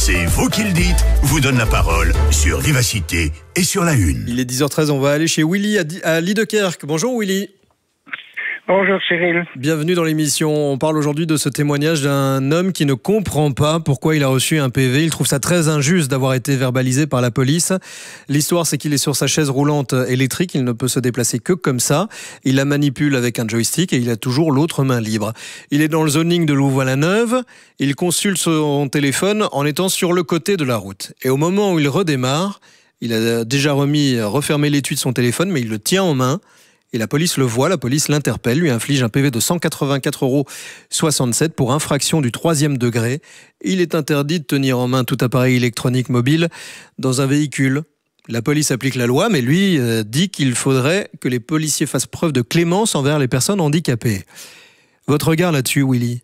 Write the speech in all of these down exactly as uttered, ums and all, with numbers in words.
C'est vous qui le dites, vous donne la parole sur Vivacité et sur la Une. Il est dix heures treize, on va aller chez Willy à, à Liedekerk. Bonjour Willy. Bonjour Cyril. Bienvenue dans l'émission. On parle aujourd'hui de ce témoignage d'un homme qui ne comprend pas pourquoi il a reçu un P V. Il trouve ça très injuste d'avoir été verbalisé par la police. L'histoire, c'est qu'il est sur sa chaise roulante électrique. Il ne peut se déplacer que comme ça. Il la manipule avec un joystick et il a toujours l'autre main libre. Il est dans le zoning de Louvain-la-Neuve. Il consulte son téléphone en étant sur le côté de la route. Et au moment où il redémarre, il a déjà remis, refermé l'étui de son téléphone, mais il le tient en main. Et la police le voit, la police l'interpelle, lui inflige un P V de cent quatre-vingt-quatre euros soixante-sept pour infraction du troisième degré. Il est interdit de tenir en main tout appareil électronique mobile dans un véhicule. La police applique la loi, mais lui euh, dit qu'il faudrait que les policiers fassent preuve de clémence envers les personnes handicapées. Votre regard là-dessus, Willy?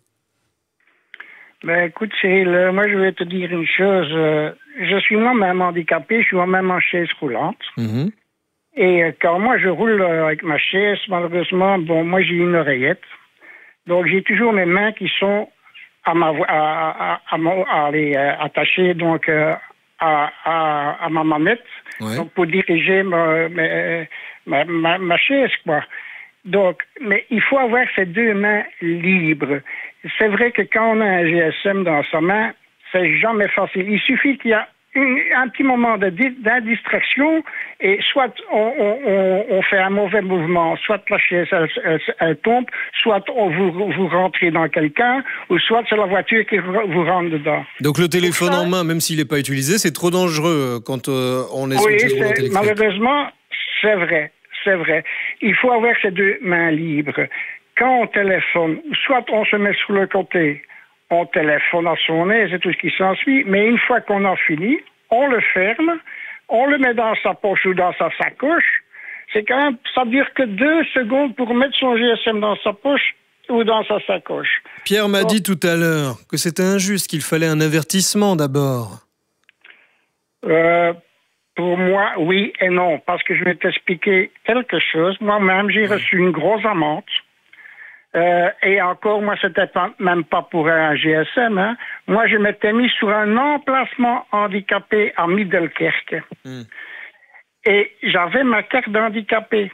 Ben écoute Cyril, moi je vais te dire une chose. Euh, je suis moi-même handicapé, je suis moi-même en chaise roulante. Mmh. Et quand moi je roule avec ma chaise, malheureusement, bon, moi j'ai une oreillette. Donc j'ai toujours mes mains qui sont à ma à, à, à, à, à les euh, attachées donc euh, à, à, à ma manette, ouais. Donc pour diriger ma, ma, ma, ma chaise, quoi. Donc, mais il faut avoir ces deux mains libres. C'est vrai que quand on a un G S M dans sa main, c'est jamais facile. Il suffit qu'il y a un petit moment d'indistraction et soit on, on, on fait un mauvais mouvement, soit la chaise elle, elle, elle tombe, soit on, vous, vous rentrez dans quelqu'un, ou soit c'est la voiture qui vous rentre dedans. Donc le téléphone ça, en main, même s'il n'est pas utilisé, c'est trop dangereux quand euh, on est sur une chaise roulante électrique. Malheureusement, c'est vrai, c'est vrai. Il faut avoir ces deux mains libres. Quand on téléphone, soit on se met sur le côté, on téléphone à son aise et tout ce qui s'ensuit, mais une fois qu'on a fini, on le ferme, on le met dans sa poche ou dans sa sacoche. C'est quand même, ça dure que deux secondes pour mettre son G S M dans sa poche ou dans sa sacoche. Pierre m'a Donc, dit tout à l'heure que c'était injuste, qu'il fallait un avertissement d'abord. Euh, pour moi, oui et non, parce que je vais t'expliquer quelque chose. Moi-même, j'ai oui. reçu une grosse amende. Euh, et encore, moi, c'était pas, même pas pour un G S M. Hein. Moi, je m'étais mis sur un emplacement handicapé à Middelkerk. Mm. Et j'avais ma carte d'handicapé.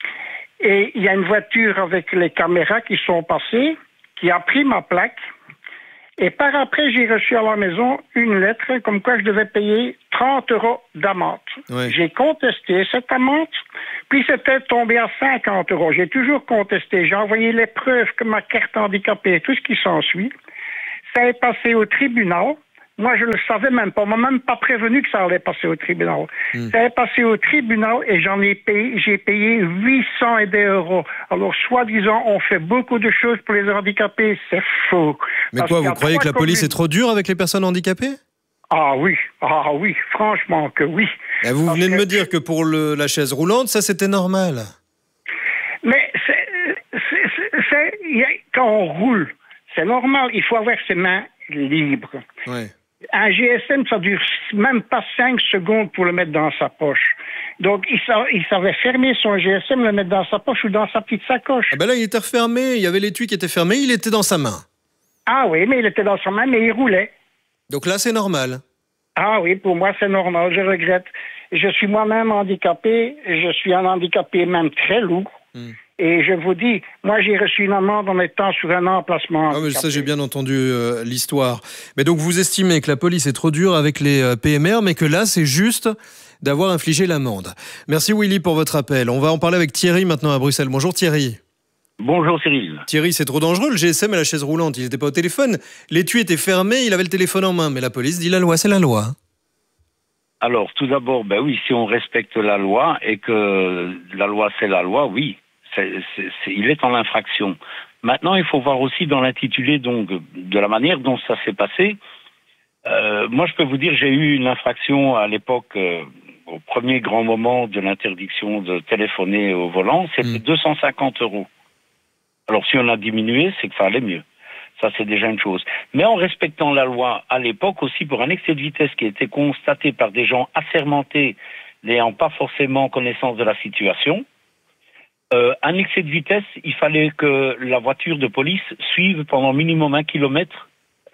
Et il y a une voiture avec les caméras qui sont passées, qui a pris ma plaque. Et par après, j'ai reçu à la maison une lettre comme quoi je devais payer trente euros d'amende. Oui. J'ai contesté cette amende, puis c'était tombé à cinquante euros. J'ai toujours contesté. J'ai envoyé les preuves que ma carte handicapée et tout ce qui s'ensuit. Ça est passé au tribunal. Moi, je ne le savais même pas. On m'a même pas prévenu que ça allait passer au tribunal. Mm. Ça est passé au tribunal et j'en ai payé, j'ai payé huit cents et des euros. Alors, soi-disant, on fait beaucoup de choses pour les handicapés. C'est faux. Mais quoi, vous croyez que la police est trop dure avec les personnes handicapées? Ah oui, ah oui, franchement que oui. Et vous venez de me dire que pour le, la chaise roulante, ça c'était normal. Mais c'est, c'est, c'est, c'est, quand on roule, c'est normal. Il faut avoir ses mains libres. Ouais. Un G S M, ça dure même pas cinq secondes pour le mettre dans sa poche. Donc, il savait, il savait fermer son G S M, le mettre dans sa poche ou dans sa petite sacoche. Ah ben là, il était refermé. Il y avait l'étui qui était fermé. Il était dans sa main. Ah oui, mais il était dans sa main, mais il roulait. Donc là, c'est normal. Ah oui, pour moi, c'est normal. Je regrette. Je suis moi-même handicapé. Je suis un handicapé même très lourd. Hmm. Et je vous dis, moi, j'ai reçu une amende en étant sur un emplacement. Ah, mais ça, j'ai bien entendu euh, l'histoire. Mais donc, vous estimez que la police est trop dure avec les euh, P M R, mais que là, c'est juste d'avoir infligé l'amende. Merci, Willy, pour votre appel. On va en parler avec Thierry maintenant à Bruxelles. Bonjour, Thierry. Bonjour, Cyril. Thierry, c'est trop dangereux, le G S M et la chaise roulante. Il n'était pas au téléphone. L'étui était fermé, il avait le téléphone en main. Mais la police dit la loi, c'est la loi. Alors, tout d'abord, ben oui, si on respecte la loi et que la loi, c'est la loi, oui. C'est, c'est, c'est, il est en infraction. Maintenant, il faut voir aussi dans l'intitulé donc de la manière dont ça s'est passé. Euh, moi, je peux vous dire, j'ai eu une infraction à l'époque, euh, au premier grand moment de l'interdiction de téléphoner au volant, c'était mmh. deux cent cinquante euros. Alors, si on a diminué, c'est que ça allait mieux. Ça, c'est déjà une chose. Mais en respectant la loi à l'époque aussi, pour un excès de vitesse qui a été constaté par des gens assermentés, n'ayant pas forcément connaissance de la situation, Euh, un excès de vitesse, il fallait que la voiture de police suive pendant minimum un kilomètre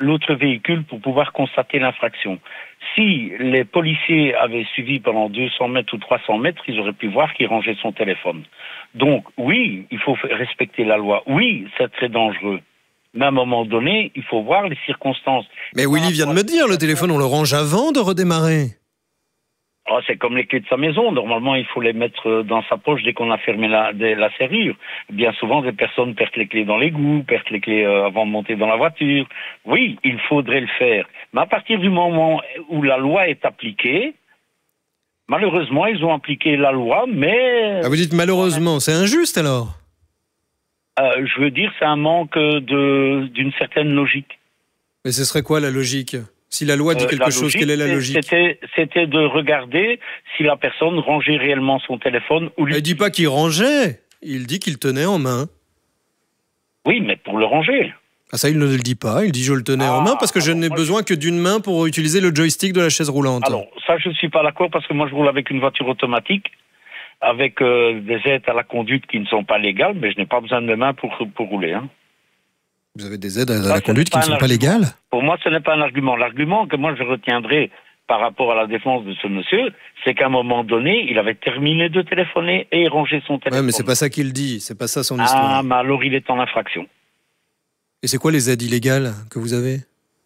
l'autre véhicule pour pouvoir constater l'infraction. Si les policiers avaient suivi pendant deux cents mètres ou trois cents mètres, ils auraient pu voir qu'il rangeait son téléphone. Donc, oui, il faut respecter la loi. Oui, c'est très dangereux. Mais à un moment donné, il faut voir les circonstances. Mais Willy vient de me dire, le téléphone, on le range avant de redémarrer. Oh, c'est comme les clés de sa maison. Normalement, il faut les mettre dans sa poche dès qu'on a fermé la, la serrure. Bien souvent, des personnes perdent les clés dans l'égout, perdent les clés euh, avant de monter dans la voiture. Oui, il faudrait le faire. Mais à partir du moment où la loi est appliquée, malheureusement, ils ont appliqué la loi, mais... Ah, vous dites malheureusement, c'est injuste alors? euh, Je veux dire, c'est un manque de, d'une certaine logique. Mais ce serait quoi la logique? Si la loi dit quelque euh, chose, logique, quelle est la logique? C'était, c'était de regarder si la personne rangeait réellement son téléphone ou lui. Il ne dit pas qu'il rangeait, il dit qu'il tenait en main. Oui, mais pour le ranger. Ah ça, il ne le dit pas, il dit je le tenais ah, en main parce que je n'ai besoin je... que d'une main pour utiliser le joystick de la chaise roulante. Alors, ça, je ne suis pas d'accord parce que moi, je roule avec une voiture automatique, avec euh, des aides à la conduite qui ne sont pas légales, mais je n'ai pas besoin de mes mains pour, pour rouler, hein. Vous avez des aides à la conduite qui ne sont pas légales? Pour moi, ce n'est pas un argument. L'argument que moi je retiendrai par rapport à la défense de ce monsieur, c'est qu'à un moment donné, il avait terminé de téléphoner et rangé son téléphone. Ouais, mais c'est pas ça qu'il dit, c'est pas ça son histoire. Ah, mais alors il est en infraction. Et c'est quoi les aides illégales que vous avez?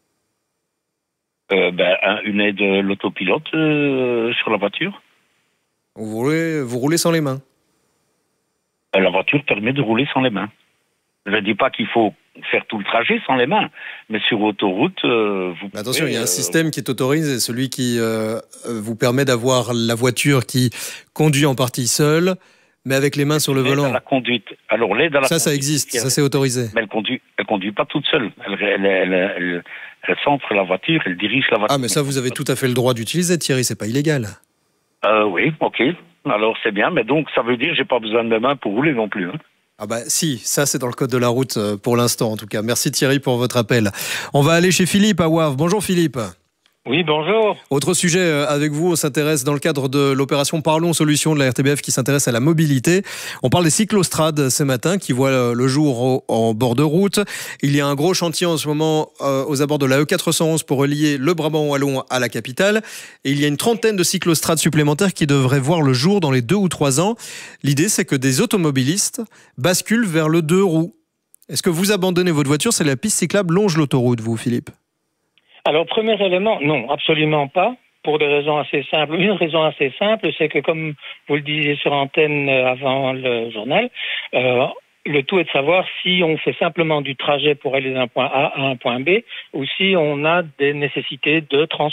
euh, ben, Une aide l'autopilote euh, sur la voiture. Vous roulez, vous roulez sans les mains? La voiture permet de rouler sans les mains. Je ne dis pas qu'il faut faire tout le trajet sans les mains, mais sur autoroute, euh, vous pouvez, attention, il y a un euh... système qui est autorisé, celui qui euh, vous permet d'avoir la voiture qui conduit en partie seule, mais avec les mains sur le volant. L'aide à la conduite. Alors l'aide à la ça, conduite, ça existe, ça c'est autorisé. Mais elle conduit, elle conduit pas toute seule. Elle, elle, elle, elle, elle centre la voiture, elle dirige la voiture. Ah, mais ça, vous avez tout à fait le droit d'utiliser, Thierry, c'est pas illégal. Euh, oui, ok. Alors c'est bien, mais donc ça veut dire que j'ai pas besoin de mes mains pour rouler non plus. Hein. Ah bah si, ça c'est dans le code de la route pour l'instant en tout cas. Merci Thierry pour votre appel. On va aller chez Philippe à Wavre. Bonjour Philippe. Oui, bonjour. Autre sujet avec vous, on s'intéresse dans le cadre de l'opération Parlons Solutions de la R T B F qui s'intéresse à la mobilité. On parle des cyclostrades ce matin qui voient le jour en bord de route. Il y a un gros chantier en ce moment aux abords de la E quatre cent onze pour relier le Brabant wallon à la capitale. Et il y a une trentaine de cyclostrades supplémentaires qui devraient voir le jour dans les deux ou trois ans. L'idée, c'est que des automobilistes basculent vers le deux roues. Est-ce que vous abandonnez votre voiture si la piste cyclable longe l'autoroute, vous, Philippe ? Alors, premier élément, non, absolument pas, pour des raisons assez simples. Une raison assez simple, c'est que, comme vous le disiez sur antenne avant le journal, euh, le tout est de savoir si on fait simplement du trajet pour aller d'un point A à un point B ou si on a des nécessités de transport.